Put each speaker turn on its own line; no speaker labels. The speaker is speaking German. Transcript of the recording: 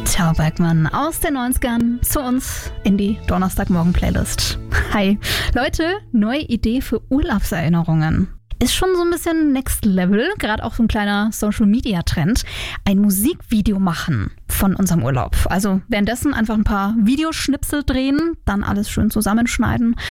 Ciao Bergmann aus den 90ern zu uns in die Donnerstagmorgen-Playlist. Hi. Leute, neue Idee für Urlaubserinnerungen. Ist schon so ein bisschen Next Level, gerade auch so ein kleiner Social-Media-Trend. Ein Musikvideo machen von unserem Urlaub. Also währenddessen einfach ein paar Videoschnipsel drehen, dann alles schön zusammenschneiden